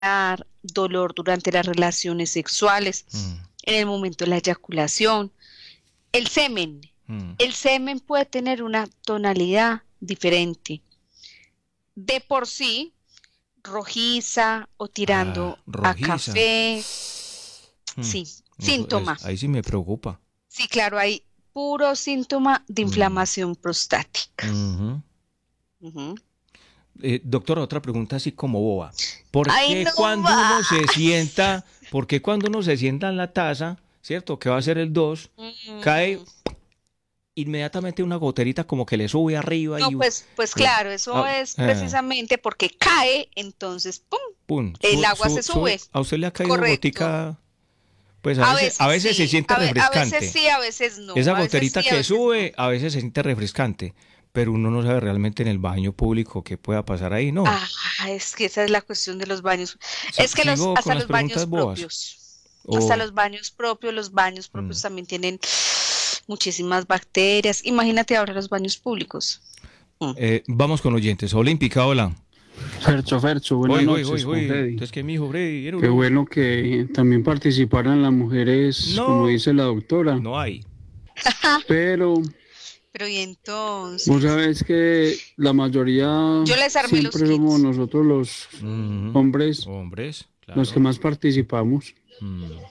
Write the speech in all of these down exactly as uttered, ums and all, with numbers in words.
dolor durante las relaciones sexuales, Mm, en el momento de la eyaculación. El semen. mm. El semen puede tener una tonalidad diferente. De por sí, rojiza o Ah, tirando a rojiza. café. Mm, Sí, eso es, síntoma. ahí sí me preocupa. Sí, claro, hay puro síntoma de Mm, inflamación prostática. ujú. Ujú. Eh, doctora, otra pregunta así como boba. ¿Por ¡Ay, qué no cuando uno se más! sienta, por qué cuando uno se sienta en la taza, ¿cierto? Que va a ser el dos, cae Mm, inmediatamente una goterita como que le sube arriba No, y... pues, pues eh, claro, eso ah, es eh, precisamente porque cae, entonces, ¡pum! pum, El su- agua su- se sube. sube. ¿A usted le ha caído Correcto. gotica? Pues a A veces, a veces veces se sí, siente a, ve- a veces refrescante. sí, a veces Esa no, a veces goterita sí, a que veces no. sube, a veces se siente refrescante, pero uno no sabe realmente en el baño público qué pueda pasar ahí, ¿no? Ah, es que esa es la cuestión de los baños. Si- Es que los, sigo con hasta las los baños preguntas boas. propios, hasta O, los baños propios, los baños mm, propios también tienen muchísimas bacterias. Imagínate ahora los baños públicos. Mm. eh, vamos con oyentes. Olímpica, hola. Fercho, Fercho, buenas Hoy, hoy, hoy, noches con hoy. Freddy. Entonces, ¿qué mi hijo Freddy? ¿Era Qué uno? bueno que también participaran las mujeres, como No, dice la doctora, no hay. pero Pero y vos entonces, sabés que la mayoría yo les armé los siempre somos kits. nosotros los Ujú. hombres Hombres, los que claro. más participamos. Mm.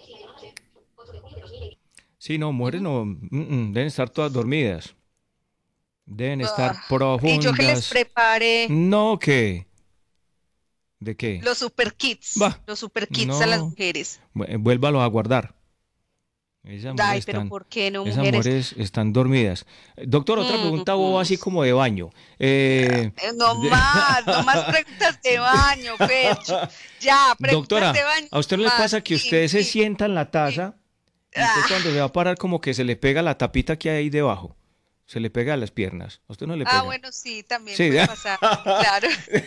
Sí, no, mujeres Ujú. no. mm, mm, deben estar todas dormidas. Deben estar Ah, y yo que les profundas. prepare No, ¿qué? ¿De qué? los super kits, Va. los super kits a las No. mujeres. Vu- Vuélvalos a guardar. Esas mujeres Ay, pero están, ¿por qué no, esas mujeres? mujeres están dormidas. Eh, Doctor, otra pregunta boba Mm, así como de baño. Eh, eh, no de- más, no más preguntas de baño, Fercho. Ya, preguntas de Doctora, baño, ¿a usted no no le más. pasa que Sí, usted se sí, sienta en la sí. taza y usted Ah, cuando se va a parar como que se le pega la tapita que hay ahí debajo? Se le pega a las piernas. ¿A usted no le ah, pega? bueno, sí, también Sí, puede ya. pasar, claro.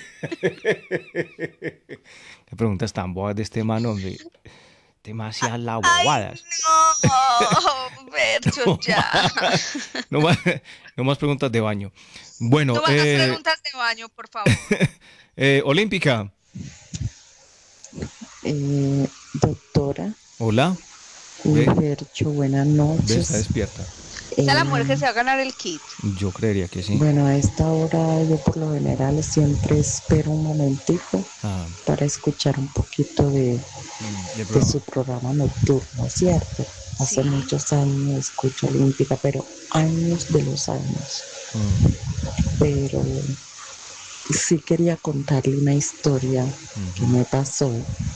Qué preguntas tan bobas de este man, hombre. Demasiadas las Ay, bobadas. no, Fercho, No ya. más, no más, no más preguntas de baño. Bueno, No más eh, preguntas de baño, por favor. eh, Olímpica. Eh, doctora, Hola. Ve, Wilbercho, buenas ve, está noches. despierta. Esa es la Eh, mujer que se va a ganar el kit. Yo creería que sí. bueno, a esta hora yo por lo general siempre espero un momentico Ah, para escuchar un poquito de, mm, del de programa. su programa nocturno, ¿cierto? Hace Sí. muchos años escucho Olímpica, pero años de los años. Mm, Pero sí quería contarle una historia que ujú, me pasó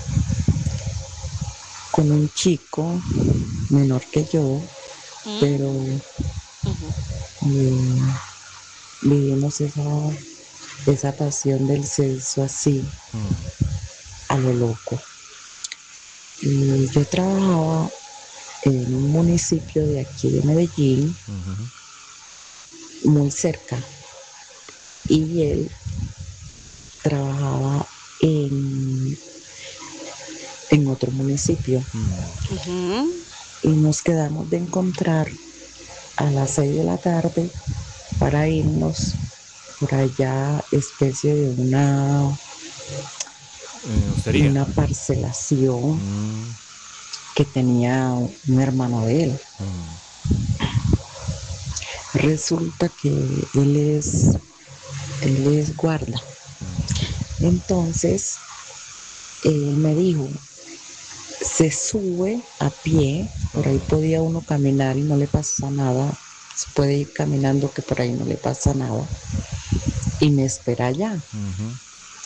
con un chico menor que yo, Mm, pero ujú. eh, vivimos esa, esa pasión del sexo así, mm, a lo loco. Y yo trabajaba en un municipio de aquí de Medellín, ujú, muy cerca, y él trabajaba en, en otro municipio. mm, Ujú. Y nos quedamos de encontrar a las seis de la tarde para irnos por allá, especie de una, eh, hostería. una parcelación Mm, que tenía un hermano de él. mm, Resulta que él es, él es guarda. mm, Entonces, él me dijo, se sube a pie, por ahí ah, podía uno caminar y no le pasa nada, se puede ir caminando que por ahí no le pasa nada, y me espera allá. ujú,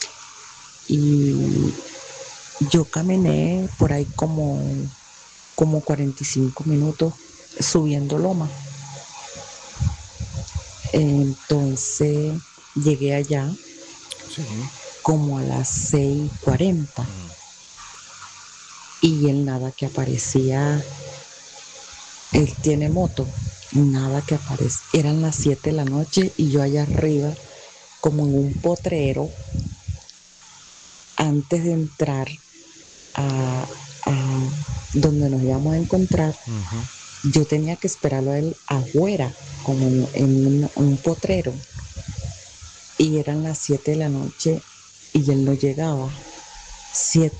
Y yo caminé por ahí como, como cuarenta y cinco minutos subiendo loma. Entonces llegué allá sí. como a las seis y cuarenta Mm, y él nada que aparecía, él tiene moto, nada que aparece. Eran las siete de la noche y yo allá arriba como en un potrero antes de entrar a, a donde nos íbamos a encontrar. ujú, Yo tenía que esperarlo a él afuera, como en, en un, un potrero. Y eran las siete de la noche y él no llegaba. siete